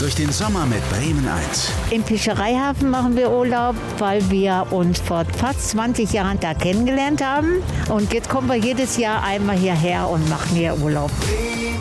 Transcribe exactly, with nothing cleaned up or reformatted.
durch den Sommer mit Bremen eins. Im Fischereihafen machen wir Urlaub, weil wir uns vor fast zwanzig Jahren da kennengelernt haben. Und jetzt kommen wir jedes Jahr einmal hierher und machen hier Urlaub.